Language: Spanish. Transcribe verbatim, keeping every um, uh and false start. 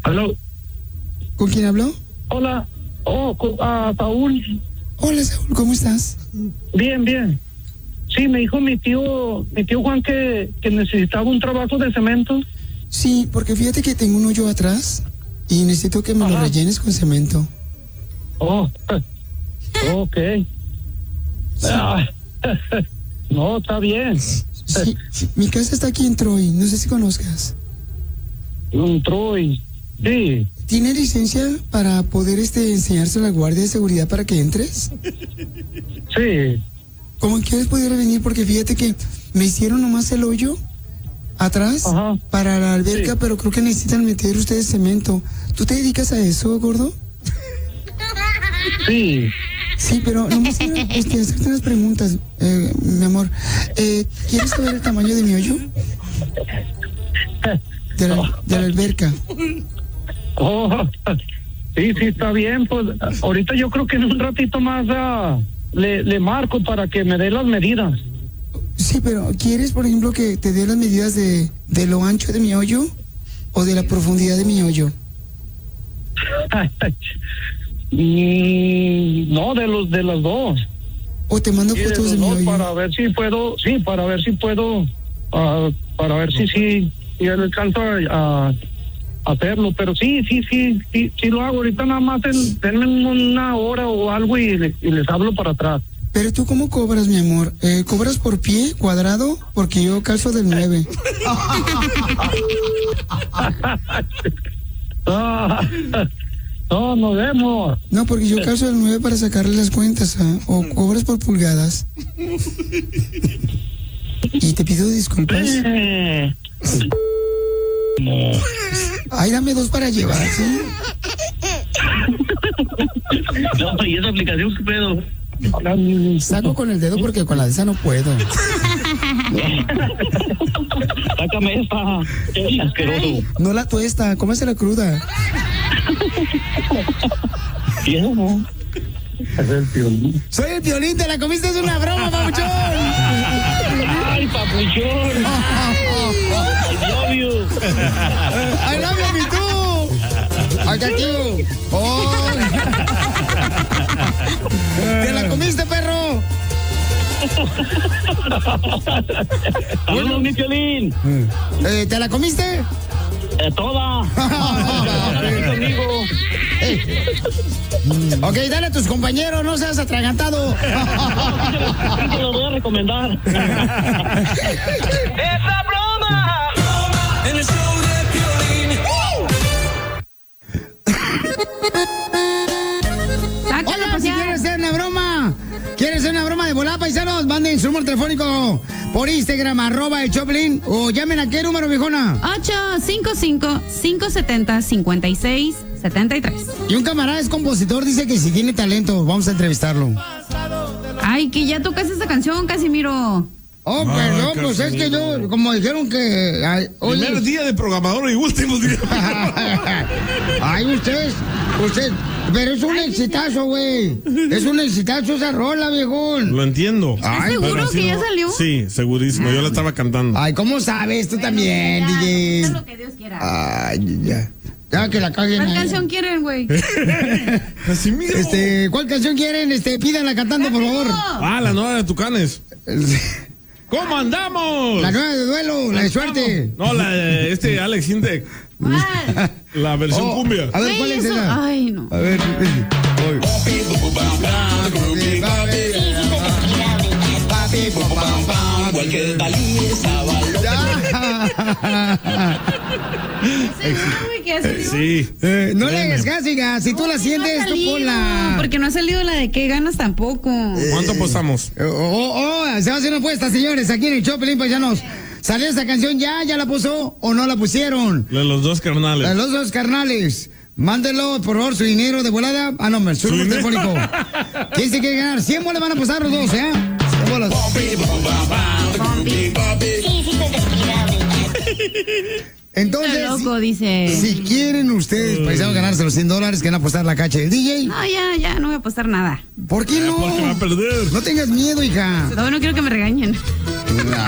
Aló. ¿Con quién habló? Hola. Oh, uh, Saúl. Hola, Saúl, ¿cómo estás? Bien, bien. Sí, me dijo mi tío, mi tío Juan que, que necesitaba un trabajo de cemento. Sí, porque fíjate que tengo un hoyo atrás y necesito que me Ajá. lo rellenes con cemento. Oh, ok. Sí. Ah, no, está bien. Sí, sí, mi casa está aquí en Troy, no sé si conozcas. En Troy, sí. ¿Tiene licencia para poder este enseñarse a la guardia de seguridad para que entres? Sí. ¿Cómo quieres poder venir? Porque fíjate que me hicieron nomás el hoyo atrás Ajá. para la alberca, sí. pero creo que necesitan meter ustedes cemento. ¿Tú te dedicas a eso, gordo? Sí. Sí, pero no me quiero este, hacerte unas preguntas, eh, mi amor. Eh, ¿Quieres saber el tamaño de mi hoyo? De la, de la alberca. Oh, sí, sí, está bien. Pues ahorita yo creo que en un ratito más uh, le, le marco para que me dé las medidas. Sí, pero ¿quieres, por ejemplo, que te dé las medidas de, de lo ancho de mi hoyo o de la profundidad de mi hoyo? Mm, no, de los de las dos. O te mando sí, fotos de, de mi hoyo. Para ver si puedo, sí, para ver si puedo, uh, para ver si sí, si él alcanza a, a hacerlo. Pero sí, sí, sí, sí, sí lo hago. Ahorita nada más en, denme una hora o algo y, le, y les hablo para atrás. Pero tú, ¿cómo cobras, mi amor? Eh, ¿Cobras por pie, cuadrado? Porque yo calzo del nueve. No, nos vemos. No, porque yo calzo del nueve para sacarle las cuentas, ¿eh? O cobras por pulgadas. Y te pido disculpas. No. Ay, dame dos para llevar, ¿sí? No, ¿y esa aplicación qué pedo? Saco con el dedo porque con la de esa no puedo. Sácame esta. Es asqueroso. No la tuesta, cómesela cruda. ¿Y eso no? Es el Piolín. Soy el Piolín, te la comiste, es una broma, papuchón. Ay, papuchón. I love you. I love you, me too. Ay, tío. Oh. ¿Te la comiste, perro? Bueno, mi Piolín. Eh, ¿Te la comiste? Eh, toda. Conmigo. Eh. Ok, dale a tus compañeros, no seas atragantado. Te lo voy a recomendar. ¡Esa broma! En el show de Piolín. Hola, si quieres hacer una broma. ¿Quieres hacer una broma de volada, paisanos? Manden su número telefónico por Instagram, arroba el Choplin, o llamen a qué número, viejona. ocho cinco cinco, cinco siete cero, cinco seis siete tres. Y un camarada es compositor, dice que si tiene talento, vamos a entrevistarlo. Ay, que ya tocas esa canción, Casimiro. Oh, ah, perdón, Casimiro. Pues es que yo, como dijeron que... Ay, oye, primer día de programador y último día. Ay, ustedes, usted... Pero es un Ay, exitazo, güey. Es un exitazo esa rola, viejón. Lo entiendo. ¿Estás Ay, seguro que no... ya salió? Sí, segurísimo. Ah. Yo la estaba cantando. Ay, ¿cómo sabes? Tú bueno, también, ya, D J. Lo que Dios quiera. Ay, ya. Ya que la caguen. ¿Cuál ahí. canción quieren, güey? Este, ¿cuál canción quieren? Este, pídanla cantando, por favor. Ah, la nueva de Tucanes. ¿Cómo andamos? La nueva de duelo, la de suerte. No, la de este Alex Intec. ¿Cuál? La versión oh, cumbia. A ver, ¿cuál es esa? Ay, no. A ver. Sí. Eh, no le hagas gásiga. Si tú la sientes, tú ponla. Porque no ha salido la de qué ganas tampoco. ¿Cuánto apostamos? Oh, oh, oh, se va a hacer una apuesta, señores, aquí en el Choplin, paisanos. ¿Salió esta canción ya? ¿Ya la puso o no la pusieron? De los dos carnales. De los dos carnales. Mándelo, por favor, su dinero de volada. Ah, no, su número telefónico. ¿Quién se quiere ganar? cien bolas van a apostar los dos, ¿eh? cien bolas. Entonces, loco, dice. Si quieren ustedes, paisanos, ganarse los cien dólares, que van a apostar la cacha del D J. No, ya, ya, no voy a apostar nada. ¿Por qué no? Porque va a perder. No tengas miedo, hija. No, no quiero que me regañen. No.